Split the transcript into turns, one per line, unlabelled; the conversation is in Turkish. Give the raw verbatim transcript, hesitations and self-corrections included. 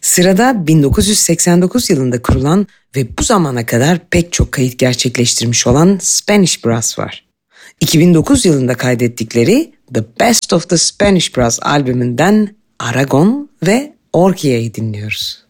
Sırada bin dokuz yüz seksen dokuz yılında kurulan ve bu zamana kadar pek çok kayıt gerçekleştirmiş olan Spanish Brass var. iki bin dokuz yılında kaydettikleri The Best of the Spanish Brass albümünden Aragon ve Orgia'yı dinliyoruz.